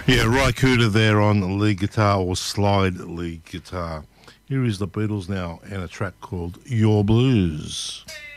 Yeah, Ry Cooder there on lead guitar or slide lead guitar. Here is the Beatles now and a track called Your Blues.